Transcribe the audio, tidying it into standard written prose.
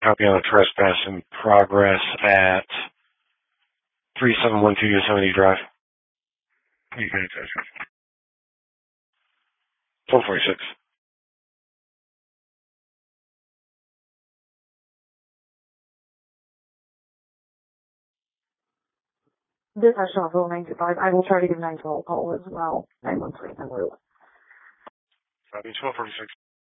Copy on a trespass in progress at 3712 Yosemite Drive. You can attach it. 1246. This is Shopville 925. I will try to give 912 a call as well. 913 number. Copy 1246.